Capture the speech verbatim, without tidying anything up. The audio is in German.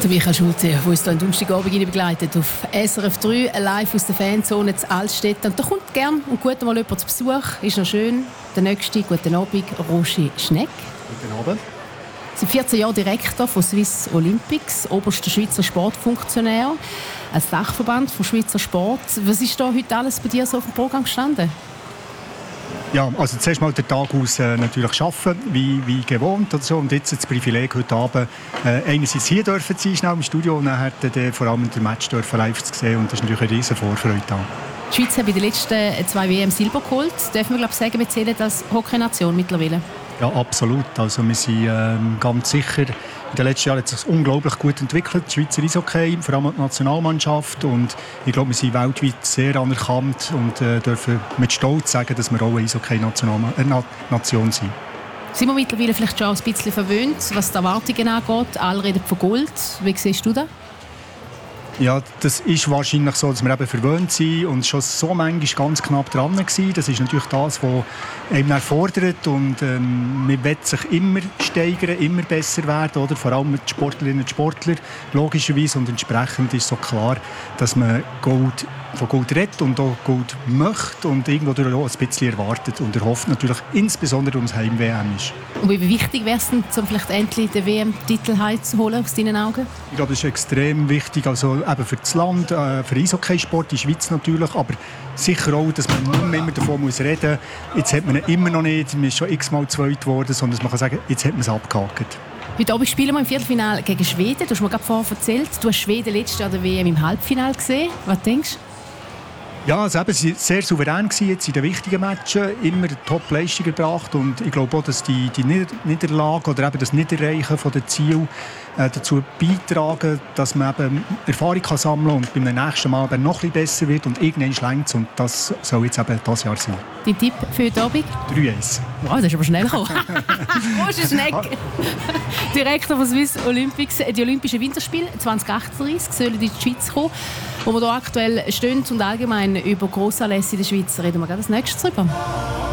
Der Michael Schulte, der uns hier am Donnerstagabend begleitet auf S R F drei, live aus der Fanzone zu Altstetten. Und da kommt gern und gut mal jemand zu Besuch. Ist noch schön. Der nächste, guten Abend, Roger Schneck. Guten Abend. Sie sind vierzehn Jahre Direktor von Swiss Olympics, oberster Schweizer Sportfunktionär, als Dachverband vom Schweizer Sport. Was ist da heute alles bei dir so auf dem Programm gestanden? Ja, also zuerst mal den Tag aus äh, natürlich arbeiten, wie, wie gewohnt oder so. Und jetzt das Privileg heute Abend äh, einerseits hier dürfen zu sein, schnell im Studio, und dann äh, vor allem den Match dürfen live zu sehen. Und das ist natürlich eine riesen Vorfreude da. Die Schweiz hat bei den letzten zwei W M Silber geholt. Dürfen wir glaube ich sagen, wir zählen als Hockey-Nation mittlerweile? Ja, absolut. Also wir sind äh, ganz sicher, in den letzten Jahren hat es sich unglaublich gut entwickelt, die Schweizer Eishockey, vor allem die Nationalmannschaft. Und ich glaube, wir sind weltweit sehr anerkannt und äh, dürfen mit Stolz sagen, dass wir auch eine Eishockey-Nation äh, sind. Sind wir mittlerweile vielleicht schon ein bisschen verwöhnt, was die Erwartungen angeht? Alle reden von Gold. Wie siehst du das? Ja, das ist wahrscheinlich so, dass wir eben verwöhnt sind und schon so manchmal ganz knapp dran waren. Das ist natürlich das, was einem erfordert, und ähm, man will sich immer steigern, immer besser werden, oder? Vor allem mit Sportlerinnen und Sportlern, logischerweise. Und entsprechend ist so klar, dass man Gold, von Gold redet und auch Gold möchte und irgendwo auch ein bisschen erwartet und erhofft natürlich insbesondere ums Heim-W M ist. Und wie wichtig wäre es denn, um vielleicht endlich den W M-Titel heimzuholen, aus deinen Augen? Ich glaube, das ist extrem wichtig, also eben für das Land, äh, für den Eishockeysport, die Schweiz natürlich, aber sicher auch, dass man nicht mehr immer davon muss reden muss. Jetzt hat man ihn immer noch nicht, man ist schon x-mal zweit geworden, sondern man kann sagen, jetzt hat man es abgehakt. Heute Abend spielen wir im Viertelfinale gegen Schweden. Du hast mir gerade vorher erzählt, du hast Schweden letztes Jahr der W M im Halbfinale gesehen. Was denkst du? Ja, also eben, sie waren sehr souverän jetzt in den wichtigen Matchen, immer Top-Leistung gebracht, und ich glaube auch, dass die, die Niederlage oder eben das Nichterreichen von den Zielen äh, dazu beitragen, dass man eben Erfahrung kann sammeln kann und beim nächsten Mal eben noch ein bisschen besser wird und irgendwann schlägt es, und das soll jetzt eben dieses Jahr sein. Dein Tipp für heute Abend? drei eins. Wow, das ist aber schnell gekommen. Roger Schneck, Direktor von Swiss Olympics. Die Olympischen Winterspiele zwanzig achtunddreißig sollen in die Schweiz kommen. Wo wir hier aktuell stehen und allgemein über Grossanlässe in der Schweiz reden wir gerade das nächste drüber.